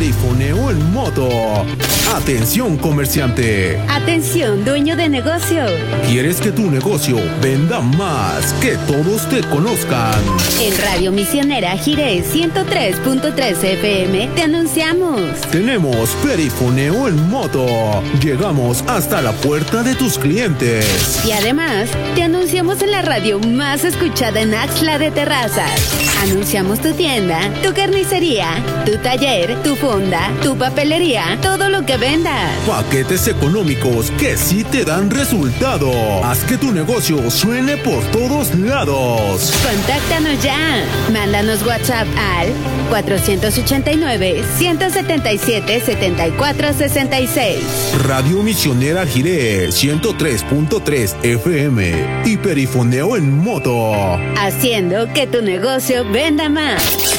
Perifoneo en moto. Atención, comerciante. Atención, dueño de negocio. ¿Quieres que tu negocio venda más, que todos te conozcan? En Radio Misionera Jiré 103.3 FM te anunciamos. Tenemos Perifoneo en moto. Llegamos hasta la puerta de tus clientes. Y además, te anunciamos en la radio más escuchada en Axtla de Terrazas. Anunciamos tu tienda, tu carnicería, tu taller, tu fonda, tu papelería, todo lo que vendas. Paquetes económicos que sí te dan resultado. Haz que tu negocio suene por todos lados. Contáctanos ya. Mándanos WhatsApp al 489-177-7466. Radio Misionera Jiré 103.3 FM y Perifoneo en moto. Haciendo que tu negocio venda más.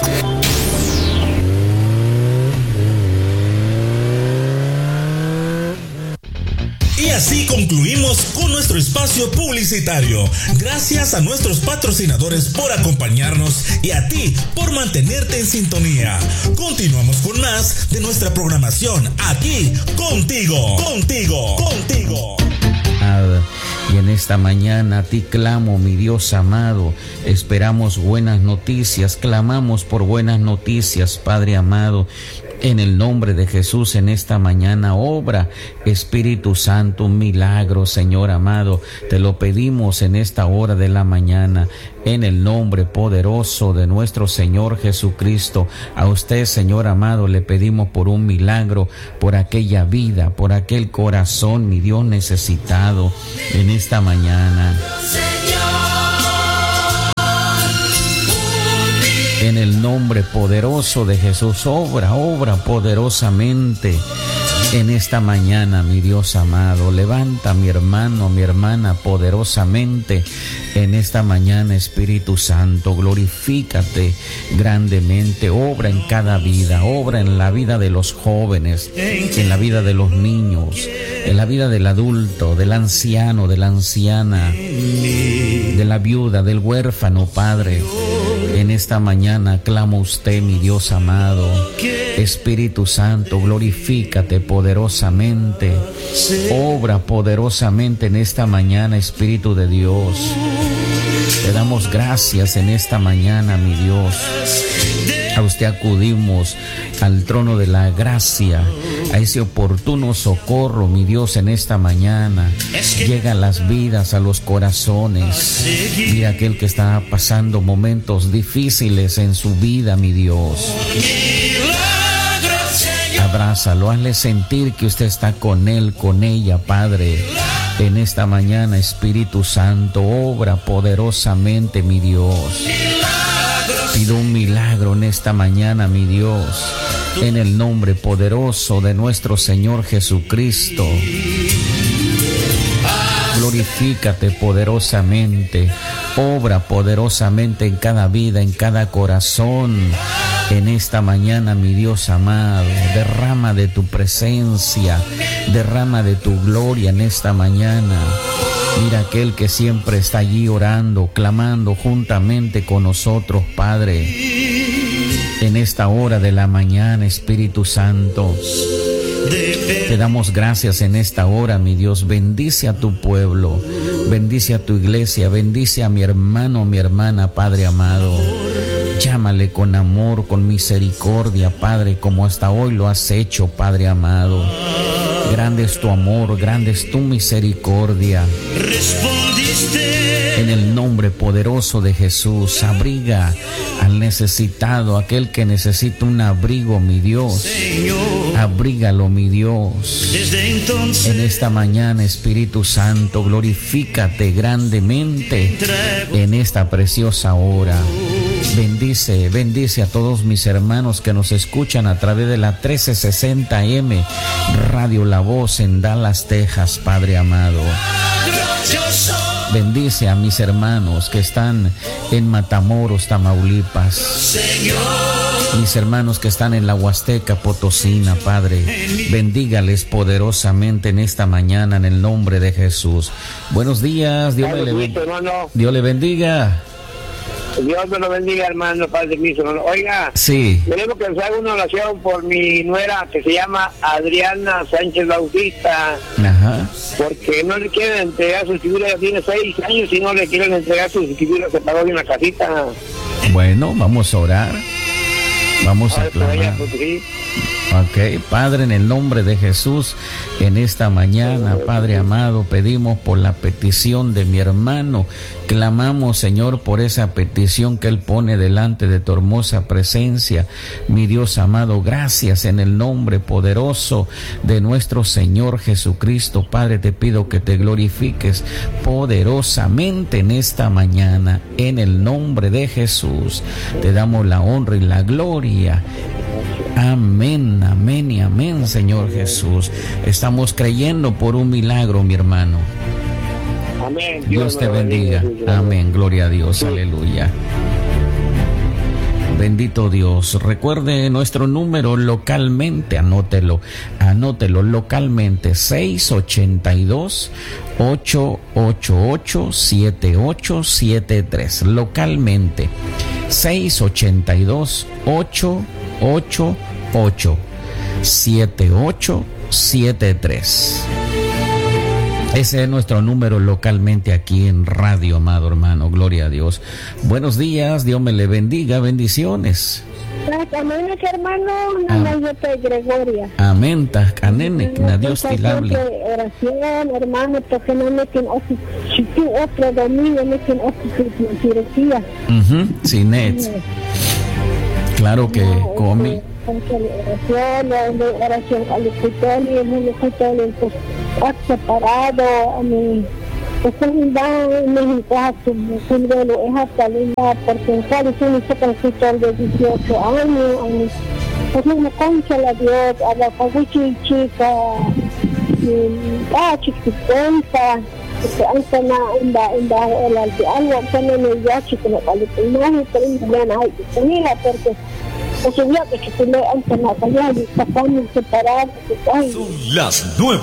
Y así concluimos con nuestro espacio publicitario. Gracias a nuestros patrocinadores por acompañarnos y a ti por mantenerte en sintonía. Continuamos con más de nuestra programación aquí contigo. Y en esta mañana a ti clamo, mi Dios amado. Esperamos buenas noticias, clamamos por buenas noticias, Padre amado. En el nombre de Jesús, en esta mañana, obra, Espíritu Santo, un milagro, Señor amado. Te lo pedimos en esta hora de la mañana, en el nombre poderoso de nuestro Señor Jesucristo. A usted, Señor amado, le pedimos por un milagro, por aquella vida, por aquel corazón, mi Dios necesitado, en esta mañana. En el nombre poderoso de Jesús, obra poderosamente en esta mañana, mi Dios amado. Levanta mi hermano, mi hermana, poderosamente en esta mañana, Espíritu Santo. Glorifícate grandemente. Obra en cada vida, obra en la vida de los jóvenes, en la vida de los niños, en la vida del adulto, del anciano, de la anciana, de la viuda, del huérfano, Padre. En esta mañana clamo a usted, mi Dios amado. Espíritu Santo, glorifícate poderosamente. Obra poderosamente en esta mañana, Espíritu de Dios. Te damos gracias en esta mañana, mi Dios. A usted acudimos al trono de la gracia, a ese oportuno socorro, mi Dios, en esta mañana. Llega a las vidas, a los corazones. Mira aquel que está pasando momentos difíciles en su vida, mi Dios. Abrázalo, hazle sentir que usted está con él, con ella, Padre. En esta mañana, Espíritu Santo, obra poderosamente, mi Dios. Pido un milagro en esta mañana, mi Dios, en el nombre poderoso de nuestro Señor Jesucristo. Glorifícate poderosamente, obra poderosamente en cada vida, en cada corazón. En esta mañana, mi Dios amado, derrama de tu presencia, derrama de tu gloria en esta mañana. Mira aquel que siempre está allí orando, clamando juntamente con nosotros, Padre. En esta hora de la mañana, Espíritu Santo, te damos gracias en esta hora, mi Dios. Bendice a tu pueblo, bendice a tu iglesia, bendice a mi hermano, mi hermana, Padre amado. Llámale con amor, con misericordia, Padre, como hasta hoy lo has hecho, Padre amado. Grande es tu amor, grande es tu misericordia. En el nombre poderoso de Jesús, abriga al necesitado, aquel que necesita un abrigo, mi Dios. Abrígalo, mi Dios. En esta mañana, Espíritu Santo, glorifícate grandemente en esta preciosa hora. Bendice a todos mis hermanos que nos escuchan a través de la 1360M Radio La Voz en Dallas, Texas, Padre amado. Bendice a mis hermanos que están en Matamoros, Tamaulipas. Mis hermanos que están en la Huasteca Potosina, Padre. Bendígales poderosamente en esta mañana en el nombre de Jesús. Buenos días, Dios le bendiga. Dios me lo bendiga, hermano, Padre mío. Oiga, sí. queremos que se haga una oración por mi nuera que se llama Adriana Sánchez Bautista. Ajá. Porque no le quieren entregar su escritura, ya tiene 6 años y no le quieren entregar su escritura, se pagó de una casita. Bueno, vamos a orar. Vamos a clamar. Ok, Padre, en el nombre de Jesús, en esta mañana, Padre amado, pedimos por la petición de mi hermano. Clamamos, Señor, por esa petición que él pone delante de tu hermosa presencia. Mi Dios amado, gracias en el nombre poderoso de nuestro Señor Jesucristo. Padre, te pido que te glorifiques poderosamente en esta mañana. En el nombre de Jesús, te damos la honra y la gloria. Amén, amén y amén, Señor Jesús. Estamos creyendo por un milagro, mi hermano. Amén. Dios te bendiga. Amén, gloria a Dios, aleluya. Bendito Dios. Recuerde nuestro número localmente, anótelo localmente, 682-888-7873. Localmente, 682-888-7873. Ese es nuestro número localmente aquí en radio, amado hermano. Gloria a Dios. Buenos días, Dios me le bendiga, bendiciones. Amén, hermano, yo te Gregoria. Amén, Tacanene, Dios te hable. Oración, hermano, porque no meten otro domingo, meten otra cirugía. Sinet. Claro que come. Oración al escritor y el escritor separado a mi comunidad México su duelo es hasta linda porque en cada es un escritor de 18 años pues no me concha la Dios a la caguchi chica chiquitita porque antes en el algo antes no ya chico no vale imagen pero no hay tenía porque son las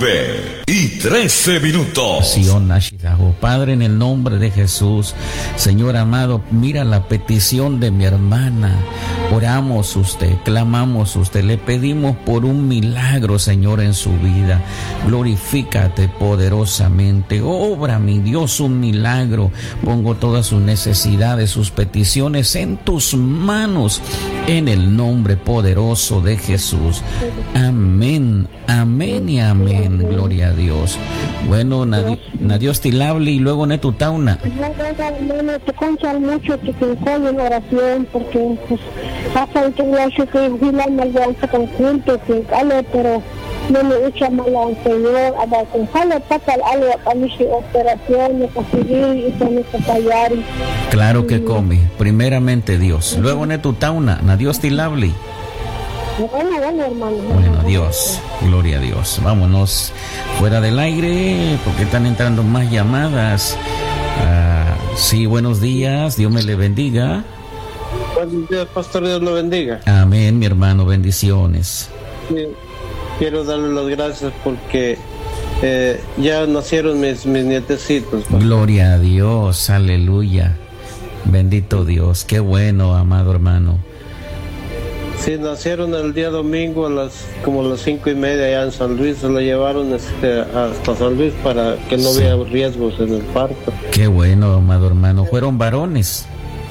9:13. Padre, en el nombre de Jesús, Señor amado, mira la petición de mi hermana. Oramos usted, clamamos usted, le pedimos por un milagro, Señor, en su vida. Glorifícate poderosamente. Obra, mi Dios, un milagro. Pongo todas sus necesidades, sus peticiones en tus manos, en el nombre poderoso de Jesús. Amén, amén y amén. Gloria a Dios. Bueno, Dios te hable y luego Netutauna. No te concha mucho que te encoye en oración porque pues hasta el que que vigilan el gran conjunto que cale pero no me echa mala al Señor a dar con jale pata algo a mi operación me conseguí y se me fallar. Claro que come, primeramente Dios, luego Netutauna, Dios te hable. Bueno, hermano. Bueno, Dios, gloria a Dios. Vámonos fuera del aire porque están entrando más llamadas. Sí, buenos días, Dios me le bendiga. Buenos días, pastor, Dios lo bendiga. Amén, mi hermano, bendiciones. Sí, quiero darle las gracias porque ya nacieron mis nietecitos. Pastor. Gloria a Dios, aleluya. Bendito Dios, qué bueno, amado hermano. Sí, nacieron el día domingo como las 5:30 allá en San Luis. Se lo llevaron hasta San Luis para que no hubiera riesgos en el parto. Qué bueno, amado hermano. ¿Fueron varones?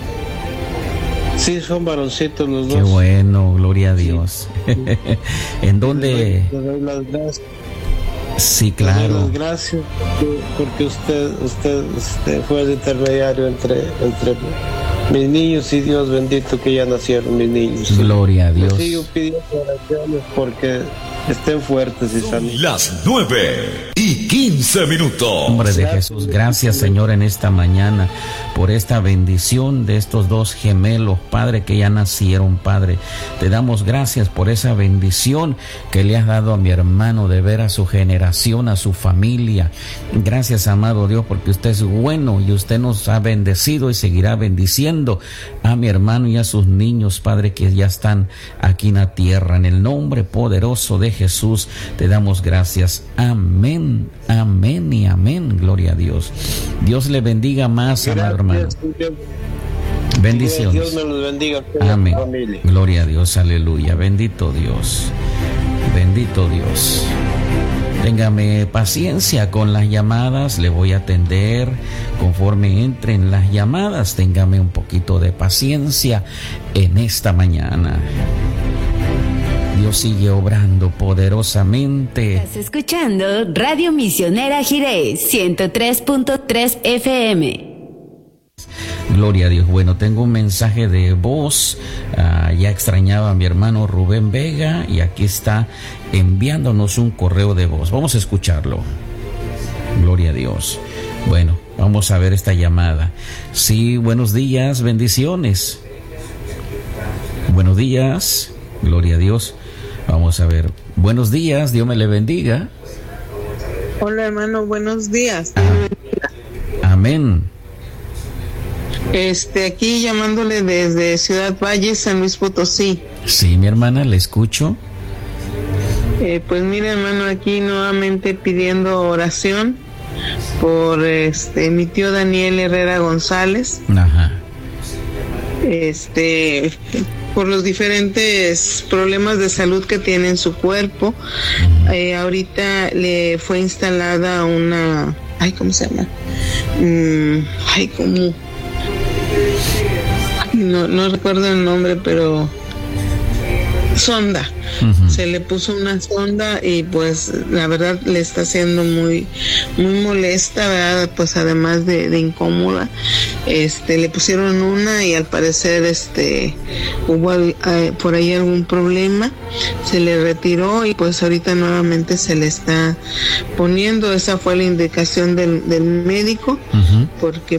Sí, son varoncitos los dos. Qué bueno, gloria a Dios. Sí. ¿En dónde? Le doy las gracias. Sí, claro. Le doy las gracias porque usted fue el intermediario entre mis niños y Dios bendito que ya nacieron mis niños. Gloria a Dios. Sigo pidiendo oraciones porque estén fuertes y sanos. Las 9:15. En nombre de Jesús, gracias Señor en esta mañana por esta bendición de estos dos gemelos, Padre, que ya nacieron, Padre. Te damos gracias por esa bendición que le has dado a mi hermano de ver a su generación, a su familia. Gracias, amado Dios, porque usted es bueno y usted nos ha bendecido y seguirá bendiciendo a mi hermano y a sus niños, Padre, que ya están aquí en la tierra. En el nombre poderoso de Jesús te damos gracias. Amén, amén y amén. Gloria a Dios. Dios le bendiga más, amado hermano. Bendiciones. Dios me los bendiga. Amén. Familia. Gloria a Dios, aleluya. Bendito Dios. Bendito Dios. Téngame paciencia con las llamadas, le voy a atender conforme entren las llamadas. Téngame un poquito de paciencia en esta mañana. Dios sigue obrando poderosamente. Estás escuchando Radio Misionera Jiré 103.3 FM. Gloria a Dios. Bueno, tengo un mensaje de voz. Ya extrañaba a mi hermano Rubén Vega y aquí está enviándonos un correo de voz. Vamos a escucharlo. Gloria a Dios. Bueno, vamos a ver esta llamada. Sí, buenos días, bendiciones. Buenos días, gloria a Dios. Vamos a ver. Buenos días, Dios me le bendiga. Hola hermano, buenos días. Amén. Aquí llamándole desde Ciudad Valle, San Luis Potosí. Sí, mi hermana, le escucho. Pues mira hermano, aquí nuevamente pidiendo oración por mi tío Daniel Herrera González. Ajá. Por los diferentes problemas de salud que tiene en su cuerpo. Ahorita le fue instalada una, ¿cómo se llama? No recuerdo el nombre, pero sonda. Se le puso una sonda y pues la verdad le está haciendo muy molesta, ¿verdad? Pues además de incómoda. Le pusieron una y al parecer hubo por ahí algún problema, se le retiró y pues ahorita nuevamente se le está poniendo. Esa fue la indicación del médico, porque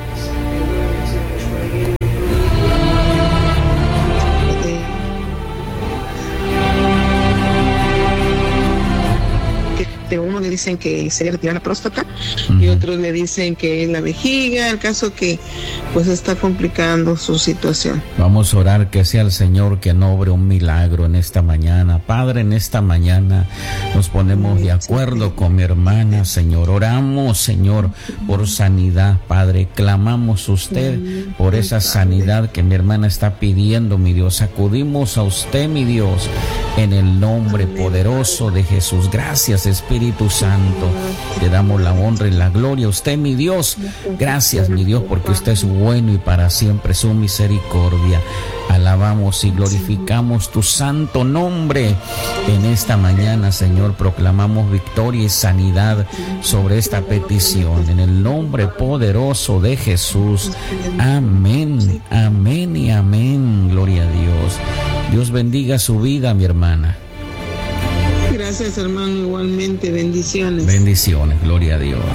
uno le dicen que se le retira la próstata y otros le dicen que es la vejiga. El caso que pues está complicando su situación. Vamos a orar que sea el Señor que no obre un milagro en esta mañana. Padre, en esta mañana nos ponemos de acuerdo con mi hermana, Señor. Oramos, Señor, por sanidad, Padre. Clamamos a usted por esa sanidad que mi hermana está pidiendo, mi Dios. Acudimos a usted, mi Dios, en el nombre poderoso de Jesús. Gracias, Espíritu Santo. Te damos la honra y la gloria a usted, mi Dios. Gracias, mi Dios, porque usted es bueno y para siempre su misericordia. Alabamos y glorificamos tu santo nombre. En esta mañana, Señor, proclamamos victoria y sanidad sobre esta petición. En el nombre poderoso de Jesús. Amén, amén y amén. Gloria a Dios. Dios bendiga su vida, mi hermana. Gracias, hermano, igualmente. Bendiciones. Bendiciones, gloria a Dios.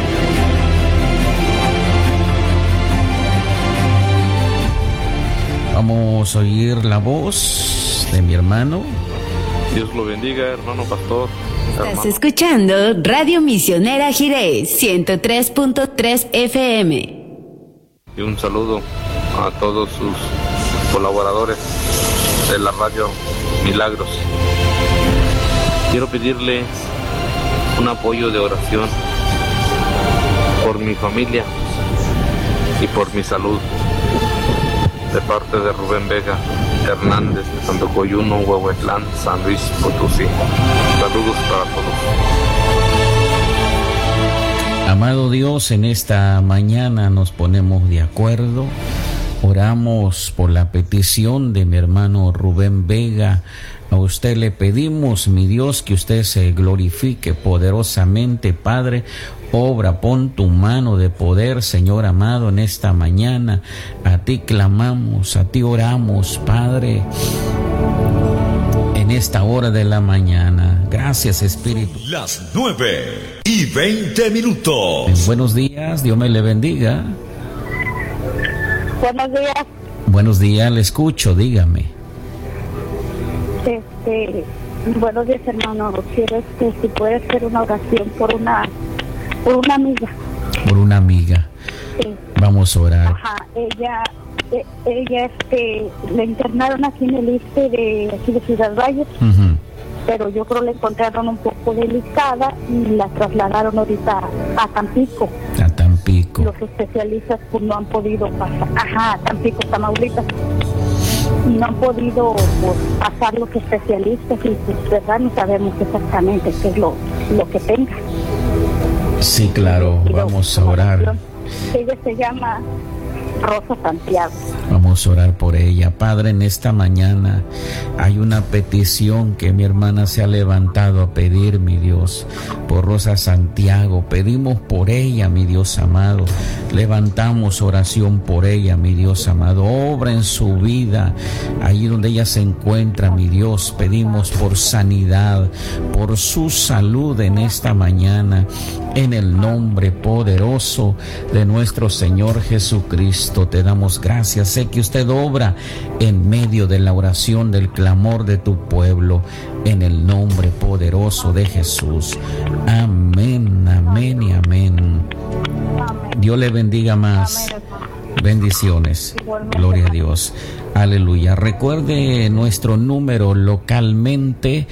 Vamos a oír la voz de mi hermano. Dios lo bendiga, hermano pastor. Estás escuchando Radio Misionera Jiré 103.3 FM. Y un saludo a todos sus colaboradores de la radio Milagros. Quiero pedirle un apoyo de oración por mi familia y por mi salud, de parte de Rubén Vega Hernández de Santo Coyuno, Huehuetlán, San Luis Potosí. Saludos para todos. Amado Dios, en esta mañana nos ponemos de acuerdo. Oramos por la petición de mi hermano Rubén Vega. A usted le pedimos, mi Dios, que usted se glorifique poderosamente, Padre. Obra, pon tu mano de poder, Señor amado, en esta mañana. A ti clamamos, a ti oramos, Padre, en esta hora de la mañana. Gracias, Espíritu. Las 9:20. Buenos días, Dios me le bendiga. Buenos días. Buenos días, le escucho, dígame. Buenos días, hermano. Quiero si puede hacer una oración por una amiga. Por una amiga. Sí. Vamos a orar. Ajá, ella le internaron aquí en el ISSSTE de aquí de Ciudad Valle. Pero yo creo que la encontraron un poco delicada y la trasladaron ahorita a Tampico. A Tampico. Los especialistas pues no han podido pasar. Tampico, Tamaulipas. Y no han podido pues, pasar los especialistas y pues, verdad no sabemos exactamente qué es lo que tenga. Sí, claro, vamos a orar. Ella se llama Rosa Santiago. Vamos a orar por ella. Padre, en esta mañana hay una petición que mi hermana se ha levantado a pedir, mi Dios, por Rosa Santiago. Pedimos por ella, mi Dios amado. Levantamos oración por ella, mi Dios amado. Obra en su vida, allí donde ella se encuentra, mi Dios. Pedimos por sanidad, por su salud en esta mañana, en el nombre poderoso de nuestro Señor Jesucristo. Te damos gracias. Sé que usted obra en medio de la oración, del clamor de tu pueblo, en el nombre poderoso de Jesús. Amén, amén y amén. Dios le bendiga más. Bendiciones. Gloria a Dios. Aleluya. Recuerde nuestro número localmente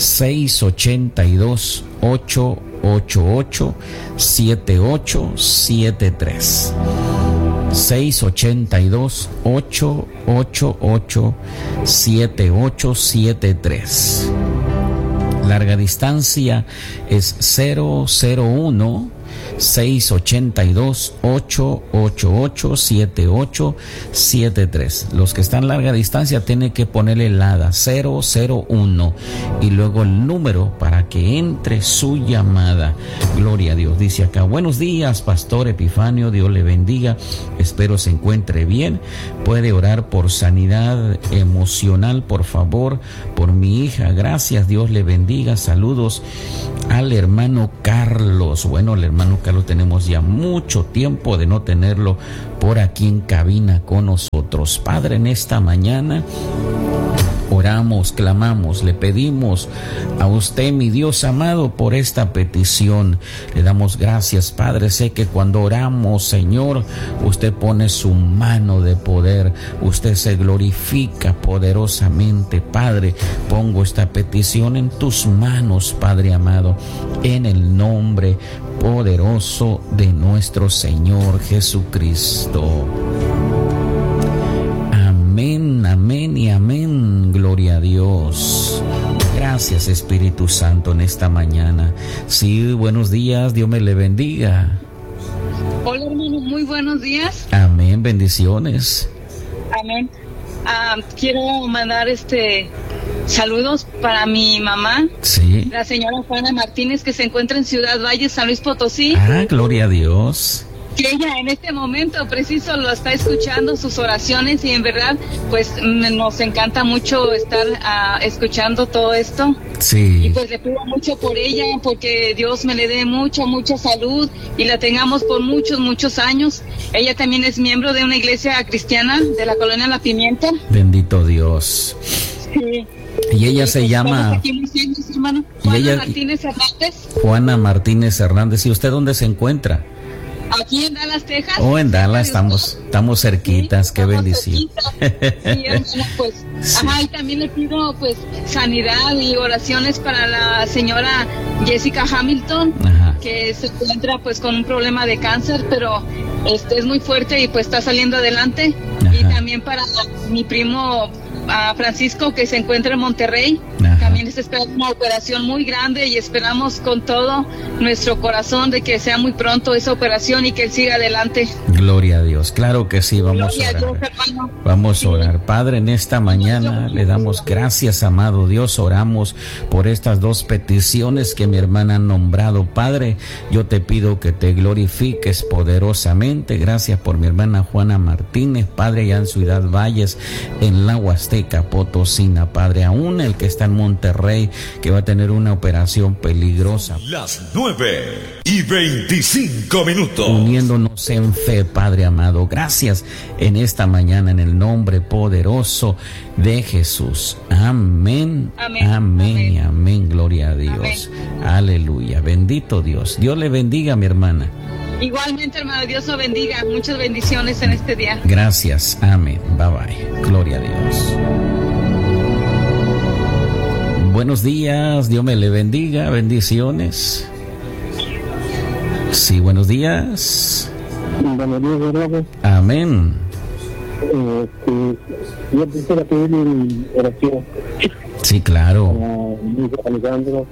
682-888-7873. 682-888-7873. Larga distancia es 001-682-888-7873. Los que están larga distancia tienen que ponerle LADA 001 y luego el número para que entre su llamada. Gloria a Dios. Dice acá: buenos días, Pastor Epifanio, Dios le bendiga, espero se encuentre bien. Puede orar por sanidad emocional, por favor, por mi hija. Gracias, Dios le bendiga. Saludos al hermano Carlos. Bueno, el hermano Carlos tenemos ya mucho tiempo de no tenerlo por aquí en cabina con nosotros. Padre, en esta mañana oramos, clamamos, le pedimos a usted, mi Dios amado, por esta petición. Le damos gracias, Padre. Sé que cuando oramos, Señor, usted pone su mano de poder, usted se glorifica poderosamente. Padre, pongo esta petición en tus manos, Padre amado, en el nombre poderoso de nuestro Señor Jesucristo. Amén, amén y amén. Gloria a Dios. Gracias, Espíritu Santo, en esta mañana. Sí, buenos días, Dios me le bendiga. Hola, hermano, muy buenos días. Amén, bendiciones. Amén. Quiero mandar saludos para mi mamá, sí, la señora Juana Martínez, que se encuentra en Ciudad Valle, San Luis Potosí. Gloria a Dios. Que ella en este momento preciso lo está escuchando, sus oraciones, y en verdad pues nos encanta mucho estar escuchando todo esto. Sí. Y pues le pido mucho por ella, porque Dios me le dé mucha salud y la tengamos por muchos años. Ella también es miembro de una iglesia cristiana de la colonia La Pimienta. Bendito Dios. Sí. Y ella se llama aquí, hermano, Juana Martínez Hernández. Juana Martínez Hernández. ¿Y usted dónde se encuentra? Aquí en Dallas, Texas. En Dallas, estamos cerquitas, sí, qué bendición. Sí, hermano, pues, sí. Y también le pido pues sanidad y oraciones para la señora Jessica Hamilton, que se encuentra pues con un problema de cáncer, pero es muy fuerte y pues está saliendo adelante. Y también para mi primo Francisco, que se encuentra en Monterrey. También se espera una operación muy grande y esperamos con todo nuestro corazón de que sea muy pronto esa operación y que él siga adelante. Gloria a Dios, claro que sí, vamos a orar. Dios, vamos a orar. Padre, en esta mañana le damos gracias, amado Dios. Oramos por estas dos peticiones que mi hermana ha nombrado. Padre, yo te pido que te glorifiques poderosamente. Gracias por mi hermana Juana Martínez, Padre, allá en Ciudad Valles, en la Huasteca Potosina. Padre, aún el que está en Monterrey, que va a tener una operación peligrosa. Las 9:25. Uniéndonos en fe, Padre amado. Gracias en esta mañana en el nombre poderoso de Jesús. Amén. Amén. Amén. Amén. Y amén. Gloria a Dios. Amén. Aleluya. Bendito Dios. Dios le bendiga, mi hermana. Igualmente, hermano, Dios lo bendiga. Muchas bendiciones en este día. Gracias. Amén. Bye bye. Gloria a Dios. Buenos días, Dios me le bendiga, bendiciones. Sí, buenos días. Buenos días, hermano. Amén. Yo quisiera pedirle oración. Sí, claro. Mi hijo Alejandro,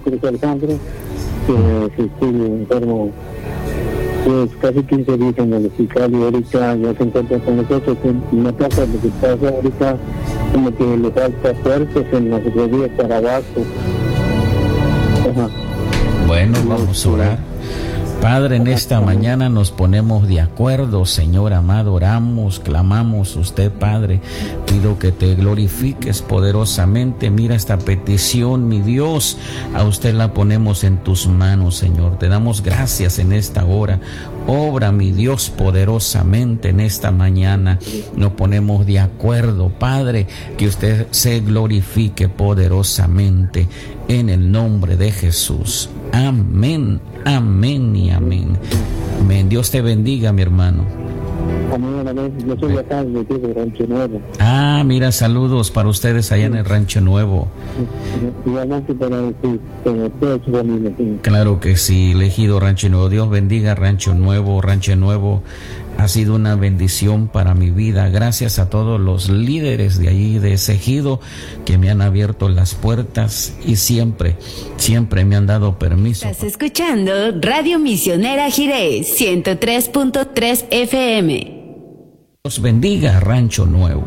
que estuvo enfermo pues casi 15 días en el hospital y ahorita ya se encuentra con nosotros en una casa. Lo que pasa ahorita como que le falta fuerzas en las rodillas para abajo. Ajá. Bueno, vamos a orar. Padre, en esta mañana nos ponemos de acuerdo, Señor amado, oramos, clamamos a usted, Padre, pido que te glorifiques poderosamente. Mira esta petición, mi Dios, a usted la ponemos en tus manos, Señor. Te damos gracias en esta hora. Obra, mi Dios, poderosamente en esta mañana. Nos ponemos de acuerdo, Padre, que usted se glorifique poderosamente en el nombre de Jesús. Amén, amén y amén. Amén. Dios te bendiga, mi hermano. Amén, amén. Yo soy de acá, de Rancho Nuevo. Ah, mira, saludos para ustedes allá en el Rancho Nuevo. Igualmente para toda su familia. Claro que sí, elegido Rancho Nuevo. Dios bendiga Rancho Nuevo. Rancho Nuevo ha sido una bendición para mi vida. Gracias a todos los líderes de allí, de ese ejido, que me han abierto las puertas y siempre me han dado permiso. Estás escuchando Radio Misionera Jiré 103.3 FM. Dios bendiga Rancho Nuevo.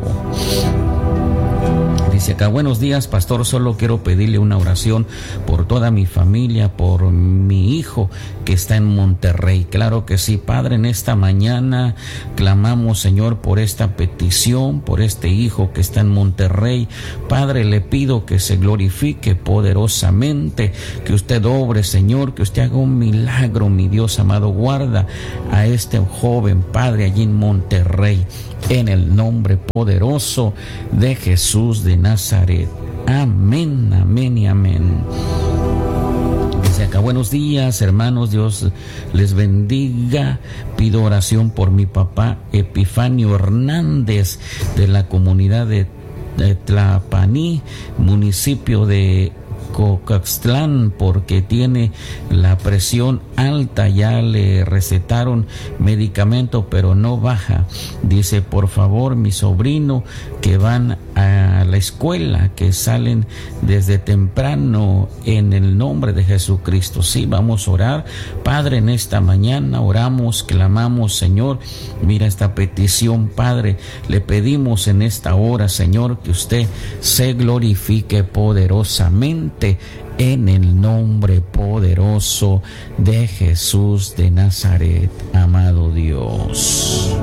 Dice acá, buenos días, pastor, solo quiero pedirle una oración por toda mi familia, por mi hijo que está en Monterrey. Claro que sí, Padre, en esta mañana clamamos, Señor, por esta petición, por este hijo que está en Monterrey. Padre, le pido que se glorifique poderosamente, que usted obre, Señor, que usted haga un milagro, mi Dios amado. Guarda a este joven, Padre, allí en Monterrey, en el nombre poderoso de Jesús de Nazaret. Amén, amén y amén. Dice acá, buenos días, hermanos, Dios les bendiga. Pido oración por mi papá Epifanio Hernández, de la comunidad de Tlapaní, municipio de Cocaxtlán, porque tiene la presión alta. Ya le recetaron medicamento pero no baja. Dice, por favor, mi sobrino, que van a la escuela, que salen desde temprano, en el nombre de Jesucristo. Sí, vamos a orar. Padre, en esta mañana oramos, clamamos, Señor, mira esta petición, Padre, le pedimos en esta hora, Señor, que usted se glorifique poderosamente en el nombre poderoso de Jesús de Nazaret, amado Dios.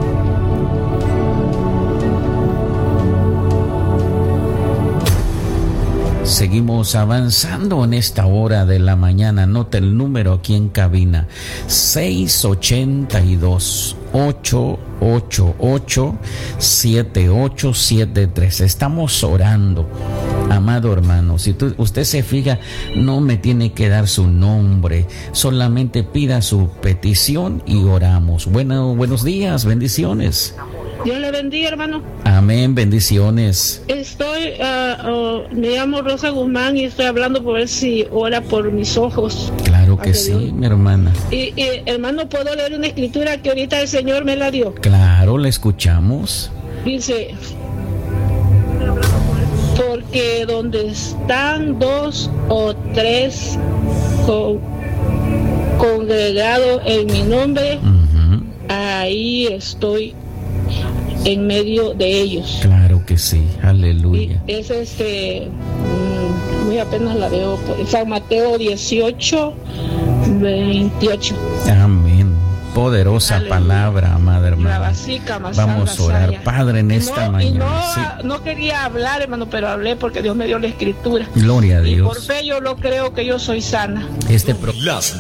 Seguimos avanzando en esta hora de la mañana. Anota el número aquí en cabina: 682-888-7873. Estamos orando. Amado hermano, si usted se fija, no me tiene que dar su nombre, solamente pida su petición y oramos. Buenos días, bendiciones. Dios le bendiga, hermano. Amén, bendiciones. Me llamo Rosa Guzmán y estoy hablando por ver si ora por mis ojos. Claro que sí, Dios, mi hermana. Y hermano, ¿puedo leer una escritura que ahorita el Señor me la dio? Claro, la escuchamos. Dice, porque donde están 2 o 3 congregados en mi nombre, ahí estoy en medio de ellos. Claro que sí, aleluya. Y es muy apenas la veo por San Mateo 18:28. Amén. Poderosa palabra, amada hermana. Vamos a orar, Padre, en esta mañana. No quería hablar, hermano, pero hablé porque Dios me dio la escritura. Gloria a Dios. Y por fe yo lo creo que yo soy sana. Las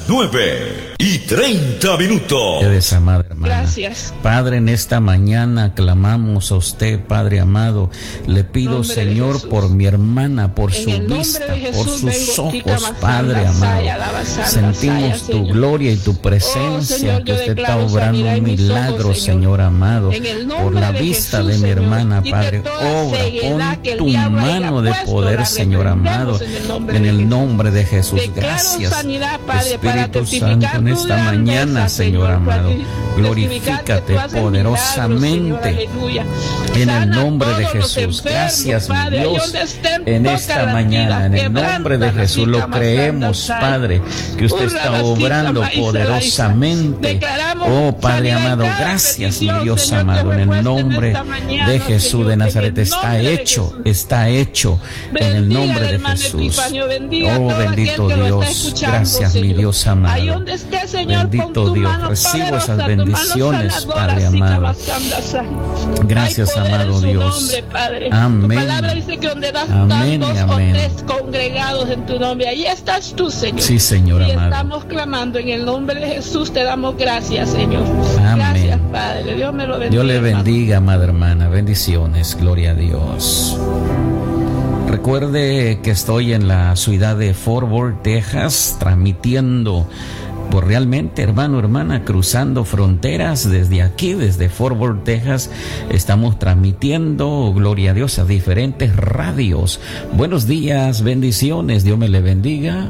9:30. Eres amada hermana. Gracias. Padre, en esta mañana clamamos a usted, Padre amado. Le pido, Señor, por mi hermana, por su vista, por sus ojos, Padre amado. Sentimos tu gloria y tu presencia, que usted está obrando un milagro, Señor amado, por la vista de mi hermana, Padre. Obra, pon tu mano de poder, Señor amado, en el nombre de Jesús. Gracias, Espíritu Santo, en esta esta mañana, Señor amado. Glorifícate poderosamente en el nombre de Jesús. Gracias, mi Dios, en esta mañana, en el nombre de Jesús. Lo creemos, Padre, que usted está obrando poderosamente. Oh, Padre amado, gracias, mi Dios amado, en el nombre de Jesús de Nazaret. Está hecho en el nombre de Jesús. Oh, bendito Dios. Gracias, mi Dios amado. Bendito Dios. Recibo esas bendiciones, Padre amado. Gracias, amado Dios. Amén. Tu palabra dice que donde das amén, dos amén. o tres congregados en tu nombre, ahí estás tú, Señor. Sí, Señor y amado. Estamos clamando en el nombre de Jesús, te damos gracias, Señor. Amén. Gracias, Padre. Dios me lo bendiga. Dios le bendiga, amada hermana. Bendiciones. Gloria a Dios. Recuerde que estoy en la ciudad de Fort Worth, Texas, transmitiendo por realmente, hermano, hermana, cruzando fronteras desde aquí, desde Fort Worth, Texas. Estamos transmitiendo, gloria a Dios, a diferentes radios. Buenos días, bendiciones, Dios me le bendiga.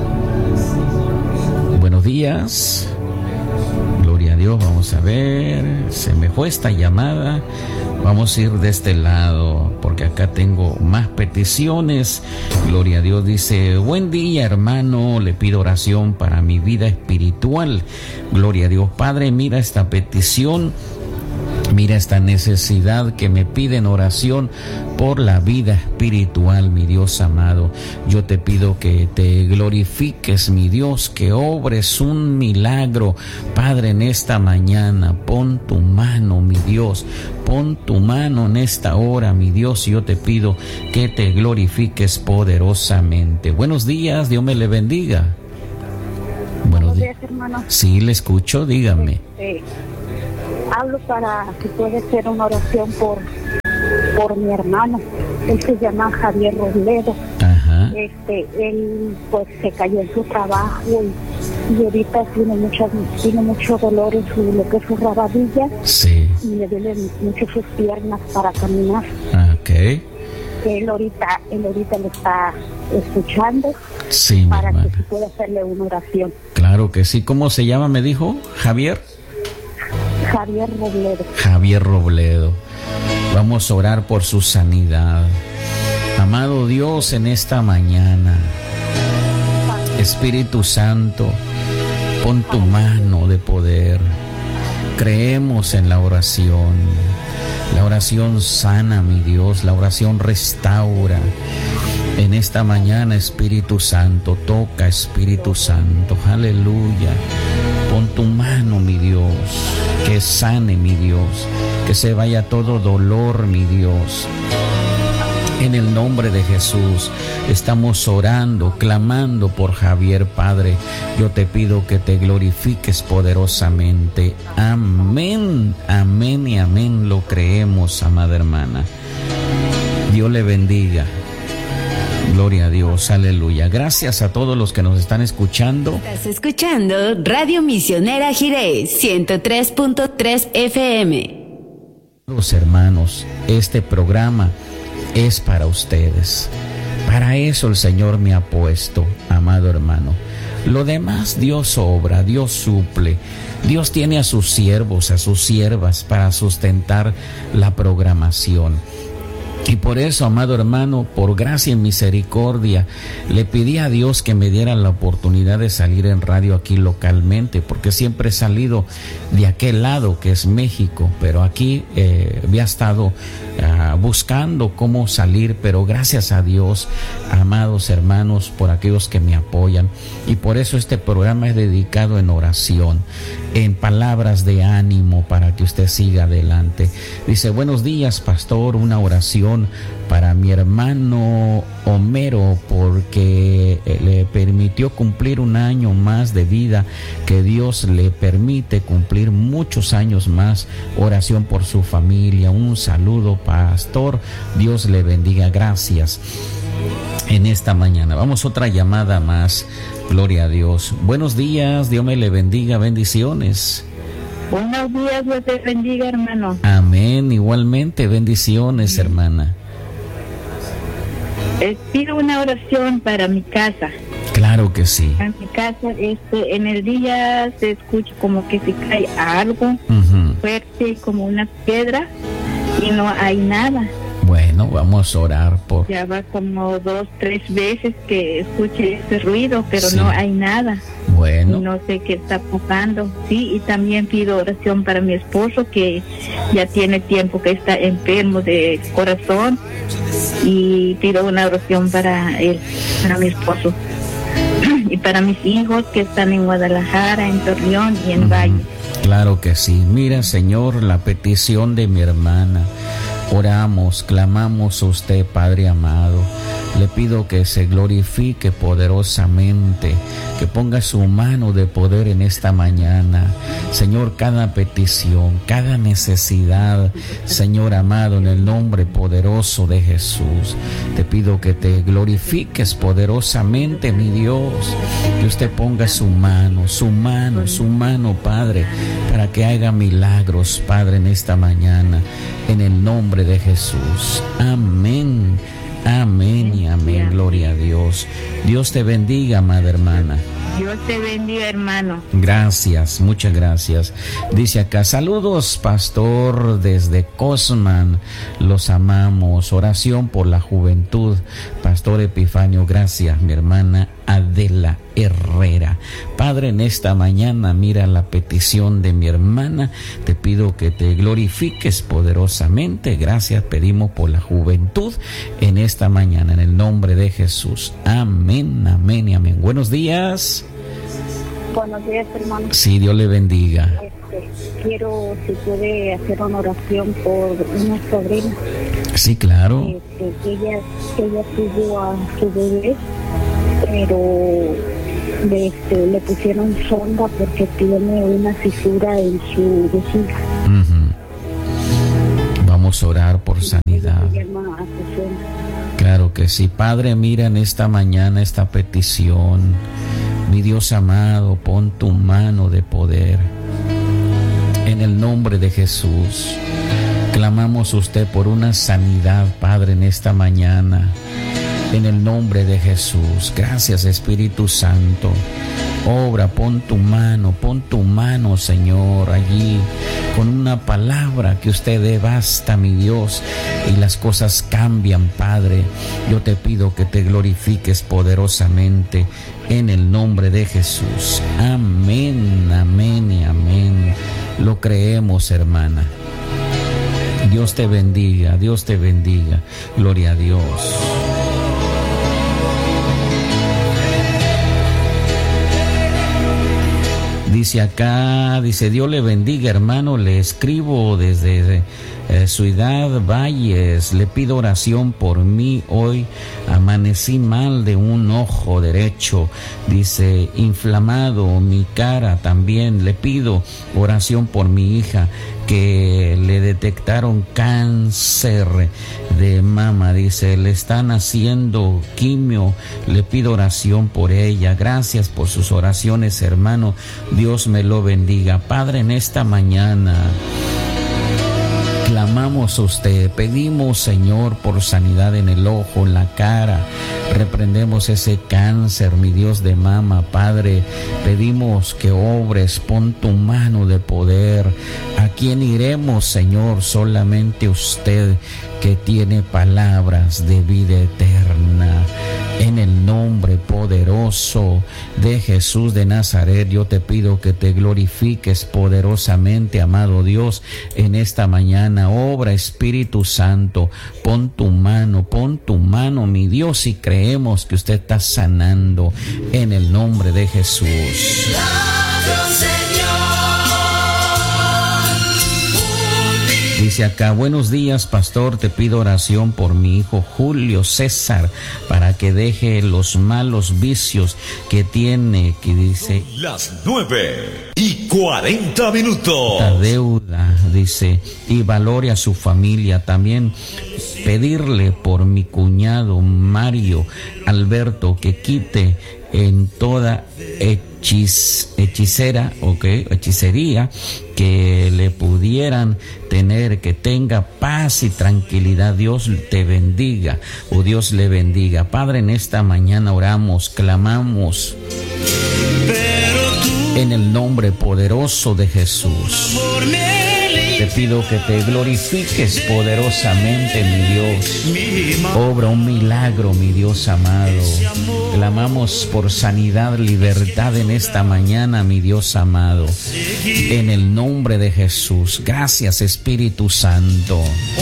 Buenos días. Gloria a Dios, vamos a ver, se me fue esta llamada. Vamos a ir de este lado porque acá tengo más peticiones. Gloria a Dios, dice: buen día, hermano, le pido oración para mi vida espiritual. Gloria a Dios, Padre, mira esta petición. Mira esta necesidad que me piden oración por la vida espiritual, mi Dios amado. Yo te pido que te glorifiques, mi Dios, que obres un milagro, Padre, en esta mañana. Pon tu mano, mi Dios, pon tu mano en esta hora, mi Dios. Yo te pido que te glorifiques poderosamente. Buenos días, Dios me le bendiga. Buenos días, hermano. Sí, le escucho, dígame. Hablo para que puede ser una oración por mi hermano. Él se llama Javier Robledo. Ajá. Él pues se cayó en su trabajo y ahorita tiene mucho dolor en lo que es su rabadilla. Sí. Y le duelen mucho sus piernas para caminar. Okay. Él ahorita le está escuchando. Sí, para que se pueda hacerle una oración. Claro que sí. ¿Cómo se llama, me dijo? Javier Robledo. Javier Robledo. Vamos a orar por su sanidad. Amado Dios, en esta mañana, Espíritu Santo, pon tu mano de poder. Creemos en la oración. La oración sana, mi Dios. La oración restaura. En esta mañana, Espíritu Santo, toca, Espíritu Santo. Aleluya. Pon tu mano, mi Dios, que sane, mi Dios, que se vaya todo dolor, mi Dios. En el nombre de Jesús estamos orando, clamando por Javier, Padre. Yo te pido que te glorifiques poderosamente. Amén, amén y amén. Lo creemos, amada hermana. Dios le bendiga. Gloria a Dios, aleluya. Gracias a todos los que nos están escuchando. Estás escuchando Radio Misionera Jiré 103.3 FM. Los hermanos, este programa es para ustedes. Para eso el Señor me ha puesto, amado hermano. Lo demás Dios obra, Dios suple. Dios tiene a sus siervos, a sus siervas para sustentar la programación. Y por eso, amado hermano, por gracia y misericordia, le pedí a Dios que me diera la oportunidad de salir en radio aquí localmente, porque siempre he salido de aquel lado que es México, pero aquí había estado buscando cómo salir, pero gracias a Dios, amados hermanos, por aquellos que me apoyan. Y por eso este programa es dedicado en oración, en palabras de ánimo para que usted siga adelante. Dice: buenos días, pastor, una oración para mi hermano Homero, porque le permitió cumplir un año más de vida, que Dios le permite cumplir muchos años más. Oración por su familia. Un saludo, pastor, Dios le bendiga. Gracias. En esta mañana vamos a otra llamada más. Gloria a Dios. Buenos días, Dios me le bendiga. Bendiciones. Buenos días, Dios te bendiga, hermano. Amén, igualmente, bendiciones, hermana. Pido una oración para mi casa. Claro que sí. En mi casa, en el día se escucha como que se cae algo fuerte, como una piedra, y no hay nada. Bueno, vamos a orar por... Ya va como 2, 3 veces que escuche ese ruido, pero no hay nada. Bueno. Y no sé qué está pasando. Sí, y también pido oración para mi esposo, que ya tiene tiempo que está enfermo de corazón, y pido una oración para él, para mi esposo. Y para mis hijos que están en Guadalajara, en Torreón y en Valle. Claro que sí. Mira, Señor, la petición de mi hermana. Oramos, clamamos a usted, Padre amado. Le pido que se glorifique poderosamente, que ponga su mano de poder en esta mañana. Señor, cada petición, cada necesidad, Señor amado, en el nombre poderoso de Jesús, te pido que te glorifiques poderosamente, mi Dios, que usted ponga su mano, Padre, para que haga milagros, Padre, en esta mañana, en el nombre de Jesús. Amén. Amén y amén, gloria a Dios. Dios te bendiga, amada hermana. Dios te bendiga, hermano. Gracias, muchas gracias. Dice acá, saludos, pastor, desde Cosman, los amamos. Oración por la juventud, Pastor Epifanio. Gracias, mi hermana Adela Herrera. Padre, en esta mañana mira la petición de mi hermana, te pido que te glorifiques poderosamente. Gracias pedimos por la juventud en esta mañana, en el nombre de Jesús. Amén, amén y amén. Buenos días. Buenos días, hermano. Sí, Dios le bendiga. Quiero, si puede, hacer una oración por una sobrina. Sí, claro. Ella tuvo a su bebé, pero le pusieron sonda porque tiene una fisura en su vejiga. Vamos a orar por sanidad. Claro que sí. Padre, mira en esta mañana esta petición. Mi Dios amado, pon tu mano de poder. En el nombre de Jesús, clamamos a usted por una sanidad, Padre, en esta mañana. En el nombre de Jesús. Gracias, Espíritu Santo. Obra, pon tu mano, Señor, allí, con una palabra que usted dé, basta, mi Dios, y las cosas cambian, Padre. Yo te pido que te glorifiques poderosamente en el nombre de Jesús. Amén, amén y amén. Lo creemos, hermana. Dios te bendiga, Dios te bendiga. Gloria a Dios. Dice acá, Dios le bendiga, hermano, le escribo desde Ciudad Valles, le pido oración por mí, hoy amanecí mal de un ojo derecho, dice, inflamado mi cara también, le pido oración por mi hija, que le detectaron cáncer de mama, dice, le están haciendo quimio, le pido oración por ella. Gracias por sus oraciones, hermano, Dios me lo bendiga. Padre, en esta mañana clamamos a usted, pedimos, Señor, por sanidad en el ojo, en la cara, reprendemos ese cáncer, mi Dios, de mama, Padre, pedimos que obres, pon tu mano de poder. ¿A quién iremos, Señor? Solamente usted, que tiene palabras de vida eterna. En el nombre poderoso de Jesús de Nazaret, yo te pido que te glorifiques poderosamente, amado Dios, en esta mañana. Obra, Espíritu Santo, pon tu mano, mi Dios, y creemos que usted está sanando en el nombre de Jesús. Dice acá, buenos días, pastor, te pido oración por mi hijo Julio César, para que deje los malos vicios que tiene, que dice... Las 9:40. La deuda, dice, y valore a su familia. También pedirle por mi cuñado Mario Alberto, que quite en toda hechicera, hechicería, que le pudieran tener, que tenga paz y tranquilidad. Dios te bendiga, o Dios le bendiga. Padre, en esta mañana oramos, clamamos en el nombre poderoso de Jesús. Te pido que te glorifiques poderosamente, mi Dios. Obra un milagro, mi Dios amado. Clamamos por sanidad, libertad en esta mañana, mi Dios amado. En el nombre de Jesús. Gracias, Espíritu Santo.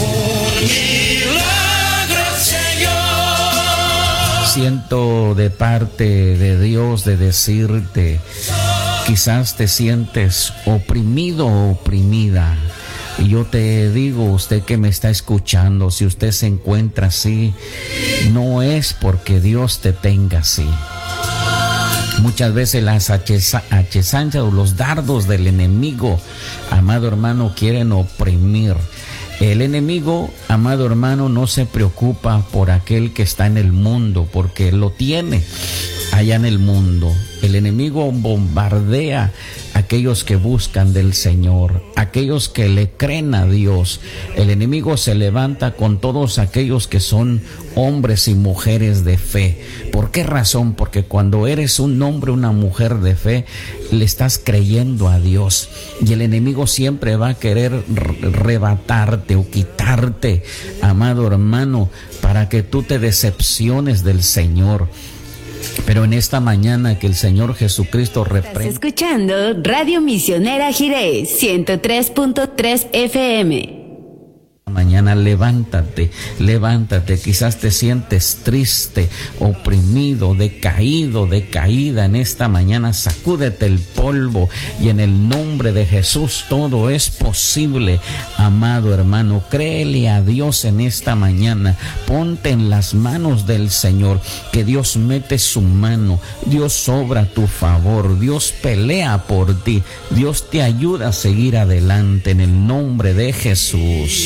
Siento de parte de Dios de decirte, quizás te sientes oprimido o oprimida. Y yo te digo, usted que me está escuchando, si usted se encuentra así, no es porque Dios te tenga así. Muchas veces las acechanzas o los dardos del enemigo, amado hermano, quieren oprimir. El enemigo, amado hermano, no se preocupa por aquel que está en el mundo, porque él lo tiene allá en el mundo. El enemigo bombardea a aquellos que buscan del Señor, aquellos que le creen a Dios. El enemigo se levanta con todos aquellos que son hombres y mujeres de fe. ¿Por qué razón? Porque cuando eres un hombre, una mujer de fe, le estás creyendo a Dios. Y el enemigo siempre va a querer arrebatarte o quitarte, amado hermano, para que tú te decepciones del Señor. Pero en esta mañana que el Señor Jesucristo reprenda. Estás escuchando Radio Misionera Jiré 103.3 FM. Mañana levántate, quizás te sientes triste, oprimido, decaído, decaída. En esta mañana sacúdete el polvo y en el nombre de Jesús todo es posible, amado hermano. Créele a Dios en esta mañana, ponte en las manos del Señor, que Dios mete su mano, Dios obra a tu favor, Dios pelea por ti, Dios te ayuda a seguir adelante en el nombre de Jesús.